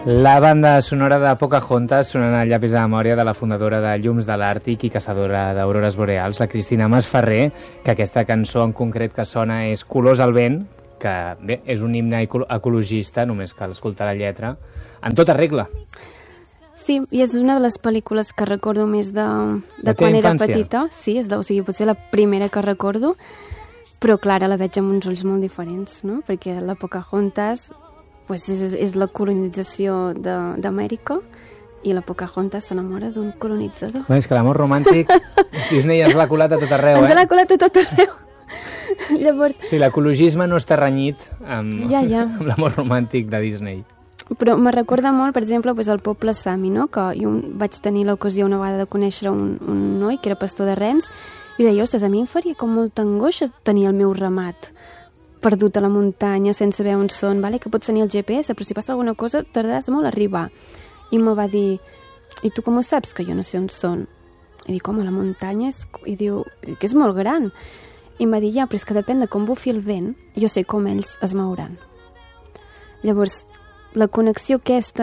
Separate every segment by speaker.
Speaker 1: La banda sonora de Pocahontas sonant al llapis de memòria de la fundadora de Llums de l'Àrtic i caçadora d'aurores boreals, la Cristina Masferrer, que aquesta cançó en concret que sona és Colors al vent, que bé, és un himne ecologista, només cal escoltar la lletra, en tota regla.
Speaker 2: Sí, i és una de les pel·lícules que recordo més de quan era petita. Sí, o sigui, potser la primera que recordo, però clar, la veig amb uns ulls molt diferents, no? Perquè la Pocahontas pues, és la colonització d'Amèrica i la Pocahontas s'enamora d'un colonitzador.
Speaker 1: Bé, és que l'amor romàntic Disney ens l'ha colat a tot arreu,
Speaker 2: Ens l'ha colat a tot arreu. Llavors...
Speaker 1: Sí, l'ecologisme no està renyit amb l'amor romàntic de Disney.
Speaker 2: Però me recorda molt, per exemple, pues, el poble Sami, no? Que jo vaig tenir l'ocasió una vegada de conèixer un noi que era pastor de rens i deia, ostres, a mi em faria com molta angoixa tenir el meu ramat perdut a la muntanya sense saber on són, vale? Que pots tenir el GPS, però si passa alguna cosa tardaràs molt a arribar. I me va dir, i tu com ho saps que jo no sé on són? I dic, home, la muntanya i diu, que és molt gran. I em va dir, ja, però és que depèn de com bufi el vent, jo sé com ells es mouran. Llavors, la connexió aquesta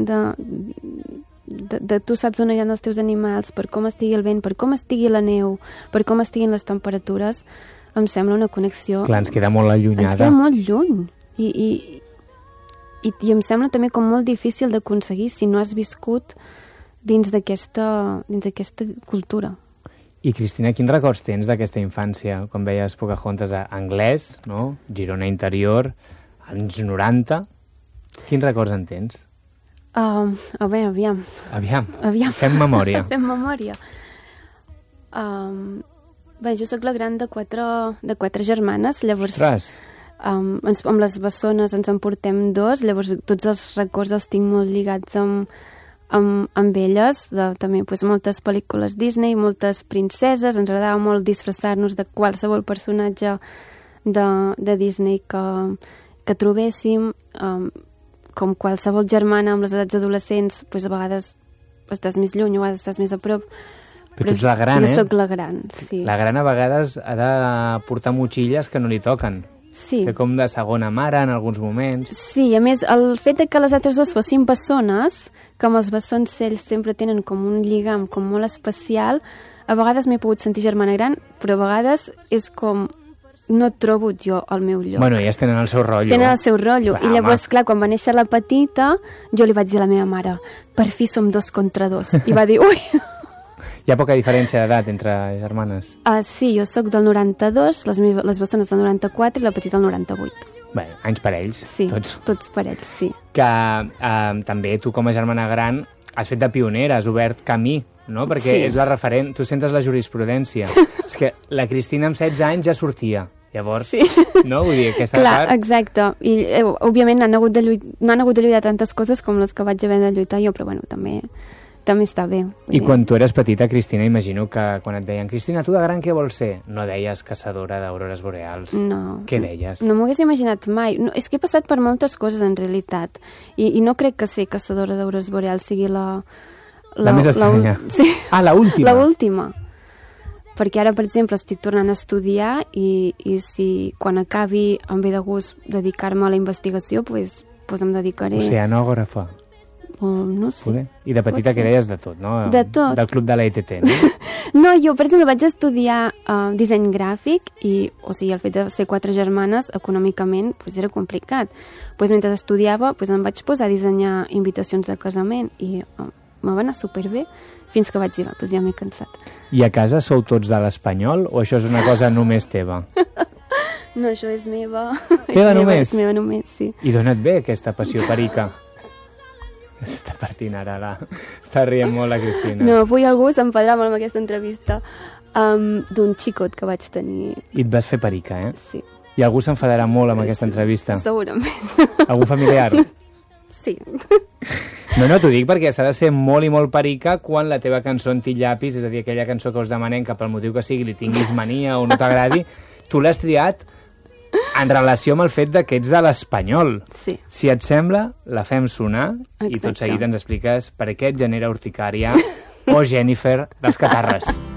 Speaker 2: de tu saps on hi ha els teus animals, per com estigui el vent, per com estigui la neu, per com estiguin les temperatures, em sembla una connexió...
Speaker 1: Clar, ens queda molt allunyada.
Speaker 2: Ens queda molt lluny. I em sembla també com molt difícil d'aconseguir si no has viscut dins d'aquesta cultura.
Speaker 1: I, Cristina, quins records tens d'aquesta infància? Quan veies Pocahontas a anglès, no? Girona Interior, anys 90... Quins records en tens?
Speaker 2: A veure, aviam.
Speaker 1: Fem memòria.
Speaker 2: Fem memòria. Bé, jo sóc la gran de quatre germanes, llavors...
Speaker 1: Ostres!
Speaker 2: Amb les bessones ens en portem 2, llavors tots els records els tinc molt lligats amb elles, també pues, moltes pel·lícules Disney, moltes princeses, ens agradava molt disfressar-nos de qualsevol personatge de Disney que trobéssim, com qualsevol germana amb les edats adolescents, pues, a vegades estàs més lluny, a vegades estàs més a prop.
Speaker 1: Però tu ets la gran,
Speaker 2: Jo sóc la gran, sí.
Speaker 1: La gran a vegades ha de portar motxilles que no li toquen.
Speaker 2: Sí.
Speaker 1: Fer com de segona mare en alguns moments.
Speaker 2: Sí, a més, el fet de que les altres dues fossin bessones, com els bessons ells sempre tenen com un lligam com molt especial, a vegades m'he pogut sentir germana gran, però a vegades és com... no trobo jo el meu lloc.
Speaker 1: Bueno, elles tenen el seu rotllo.
Speaker 2: Tenen el seu rotllo. I llavors, clar, quan va néixer la petita, jo li vaig dir a la meva mare, per fi som 2 contra 2. I va dir, ui...
Speaker 1: Hi ha poca diferència d'edat entre germanes?
Speaker 2: Sí, jo sóc del 92, les bessones del 94 i la petita del 98.
Speaker 1: Bé, anys parells.
Speaker 2: Sí,
Speaker 1: tots.
Speaker 2: Tots parells, sí.
Speaker 1: Que també tu com a germana gran has fet de pionera, has obert camí, no? Perquè és la referent, tu sentes la jurisprudència. És que la Cristina amb 16 anys ja sortia. Llavors, no? Vull dir, aquesta
Speaker 2: part... Exacte. I, òbviament, no han hagut de lluitar tantes coses com les que vaig haver de lluitar jo, però bueno, també està bé.
Speaker 1: I quan tu eres petita, Cristina, imagino que quan et deien Cristina, tu de gran què vols ser? No deies caçadora d'aurores boreals.
Speaker 2: No.
Speaker 1: Què deies?
Speaker 2: No m'ho hagués imaginat mai. No, és que he passat per moltes coses, en realitat. I no crec que ser caçadora d'aurores boreals sigui la
Speaker 1: més estranya.
Speaker 2: Sí.
Speaker 1: L'última.
Speaker 2: L'última. Perquè ara, per exemple, estic tornant a estudiar i si quan acabi em ve de gust dedicar-me a la investigació, pues em dedicaré...
Speaker 1: Oceanògrafa.
Speaker 2: No sé.
Speaker 1: Poder. I de petita que deies de tot, no?
Speaker 2: De tot.
Speaker 1: Del club de l'ETT, no?
Speaker 2: No, jo, per exemple, vaig estudiar disseny gràfic i, o sigui, el fet de ser 4 germanes, econòmicament, pues, era complicat. Pues, mentre estudiava, pues, em vaig posar a dissenyar invitacions de casament i me va anar superbé fins que vaig dir, pues, ja m'he cansat.
Speaker 1: I a casa sou tots de l'Espanyol o això és una cosa només teva?
Speaker 2: No, això és meva.
Speaker 1: Teva només?
Speaker 2: És meva només, sí.
Speaker 1: I d'on et ve aquesta passió perica? S'està partint ara Està rient molt la Cristina.
Speaker 2: No, avui algú s'enfadarà molt amb aquesta entrevista d'un xicot que vaig tenir.
Speaker 1: I et vas fer perica, eh?
Speaker 2: Sí.
Speaker 1: I algú s'enfadarà molt amb aquesta entrevista?
Speaker 2: Segurament.
Speaker 1: Algun familiar?
Speaker 2: Sí.
Speaker 1: No, t'ho dic perquè s'ha de ser molt i molt perica quan la teva cançó en llapis, és a dir, aquella cançó que us demanem que pel motiu que sigui li tinguis mania o no t'agradi, tu l'has triat en relació amb el fet que ets de l'Espanyol.
Speaker 2: Sí.
Speaker 1: Si et sembla, la fem sonar.
Speaker 2: Exacte.
Speaker 1: I tot seguit ens expliques per què et genera urticària o Jennifer dels Catarres.